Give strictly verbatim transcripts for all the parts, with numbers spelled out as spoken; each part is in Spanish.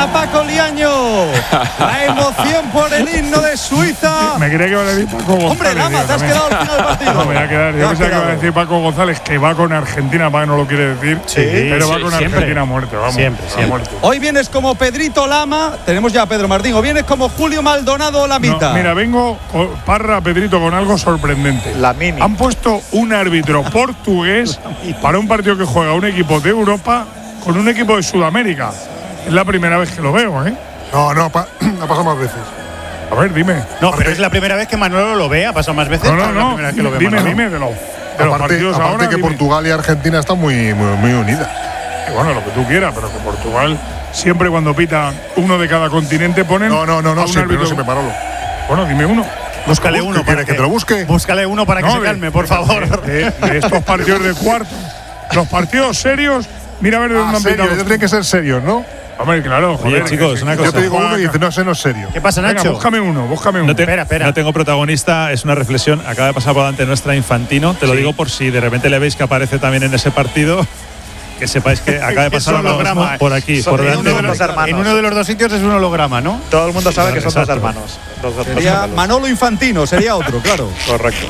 Argentina, Paco Liaño. La emoción por el himno de Suiza. Me creía que iba a decir Paco González. Hombre, Lama, te has también. quedado al final del partido. No, me voy a quedar. Yo pensaba que iba a decir Paco González, que va con Argentina, para que no lo quiere decir. Sí, pero va sí, con siempre. Argentina a muerte, vamos. Siempre, a siempre. muerte. Hoy vienes como Pedrito Lama. Tenemos ya a Pedro Martín. O vienes como Julio Maldonado Lamita. No, mira, vengo, con- Parra, Pedrito, con algo sorprendente. La mini. Han puesto un árbitro portugués para un partido que juega un equipo de Europa con un equipo de Sudamérica. Es la primera vez que lo veo, ¿eh? No, no, pa, ha pasado más veces. A ver, dime. No, pero es la primera vez que Manolo lo ve, ha pasado más veces. No, no, pero es la no. primera vez que lo ve Dime, Manolo. dime de, los- de los Aparte, partidos aparte ahora. que dime. Portugal y Argentina están muy, muy, muy unidas. Que bueno, lo que tú quieras, pero que Portugal siempre cuando pita uno de cada continente ponen. No, no, no, a no, un siempre, árbitro. no siempre, Manolo. Bueno, dime uno. Búscale Busque, uno para ¿quieres que te lo busque? Búscale uno para que No, se de- calme, por favor. De, de estos partidos de cuartos. Los partidos serios, mira a ver de dónde Ah, han serio, pitado. ya tienen que ser serios, ¿no? Hombre, claro, joder. Oye, chicos, una Yo cosa. te digo uno y dices, no, ese no es serio. ¿Qué pasa, Venga, Nacho? búscame uno, búscame uno. No, te- Espera, espera. no tengo protagonista, es una reflexión. Acaba de pasar por delante nuestra Infantino. Te lo digo por si de repente le veis que aparece también en ese partido. Que sepáis que acaba de pasar Es ahora holograma, mismo por aquí, Son- por en delante. uno de de los nosotros. hermanos. En uno de los dos sitios es un holograma, ¿no? Todo el mundo sabe que son dos Exacto. hermanos. Dos, dos Sería gemelos. Manolo Infantino, sería otro, claro. Correcto.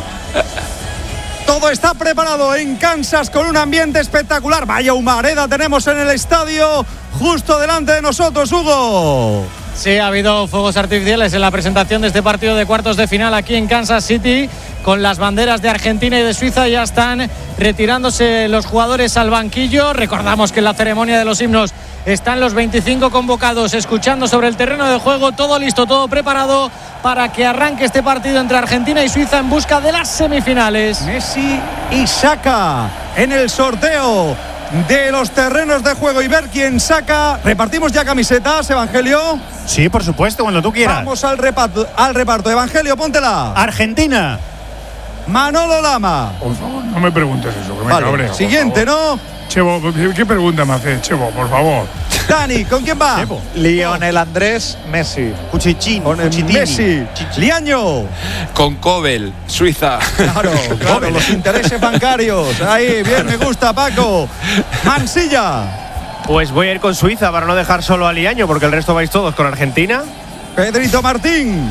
Todo está preparado en Kansas con un ambiente espectacular. Vaya humareda tenemos en el estadio, justo delante de nosotros, Hugo. Sí, ha habido fuegos artificiales en la presentación de este partido de cuartos de final aquí en Kansas City, con las banderas de Argentina y de Suiza. Ya están retirándose los jugadores al banquillo. Recordamos que en la ceremonia de los himnos están los veinticinco convocados escuchando sobre el terreno de juego. Todo listo, todo preparado para que arranque este partido entre Argentina y Suiza en busca de las semifinales. Messi y saca en el sorteo de los terrenos de juego y ver quién saca. Repartimos ya camisetas, Evangelio. Sí, por supuesto, cuando tú quieras. Vamos al reparto, al reparto. Evangelio, póntela. Argentina. Manolo Lama. Por favor, no me preguntes eso, que me Vale, cabreo. por siguiente, favor. ¿no? Chevo, ¿qué pregunta me haces, Chevo? Por favor. Dani, ¿con quién va? Lionel Andrés Messi. Cuchichín. Con el Cuchitini. Messi. Liaño. Con Kobel, Suiza. Claro, claro, los intereses bancarios. Ahí, bien, me gusta, Paco. Mansilla. Pues voy a ir con Suiza para no dejar solo a Liaño, porque el resto vais todos con Argentina. Pedrito Martín.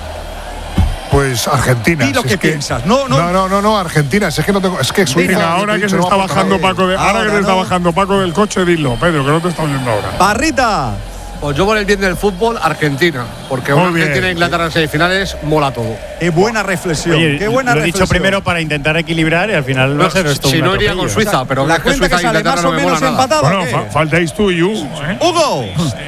Pues Argentina. Di lo si que es piensas. No, no. no, no, no, no, Argentina. Si es que no tengo. Es que Suiza. Venga, ahora que se no está va a aportar bajando nada. Paco de, ahora, Ahora que se está no. bajando Paco del coche, dilo, Pedro, que no te está oyendo ahora. Parrita. Pues yo por el bien del fútbol, Argentina. Porque Muy una bien. Argentina e Inglaterra en semifinales mola todo. Qué buena reflexión. Oye, qué buena lo he reflexión. dicho primero para intentar equilibrar y al final va No, a ser esto si un no iría con atropello. Suiza, pero La es que cuenta Suiza que e sale Inglaterra más no o me menos mola nada. empatado. Bueno, ¿o qué? fa- faltáis tú y Hugo, ¿eh? Hugo.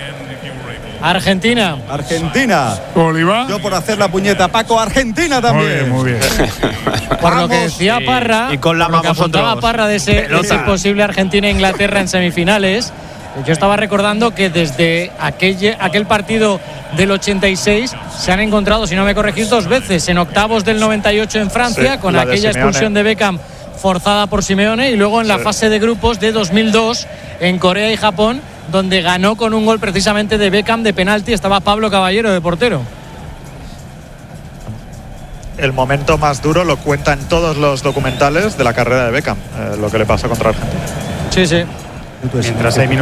Argentina. Argentina. Oliva. Yo por hacer la puñeta. Paco, Argentina Muy también. bien, muy bien. Por lo que Vamos. decía Parra, y con la por lo que vamos apuntaba otros. Parra de ese, de Pelota. ese posible Argentina-Inglaterra en semifinales, yo estaba recordando que desde aquel, aquel partido del ochenta y seis se han encontrado, si no me corregís, dos veces, en octavos del noventa y ocho en Francia, Sí, con la de aquella Simeone. expulsión de Beckham forzada por Simeone, y luego en la Sí. fase de grupos de dos mil dos en Corea y Japón, donde ganó con un gol precisamente de Beckham de penalti. Estaba Pablo Caballero de portero. El momento más duro lo cuentan todos los documentales de la carrera de Beckham, eh, lo que le pasa contra Argentina. Sí, sí. Mientras hay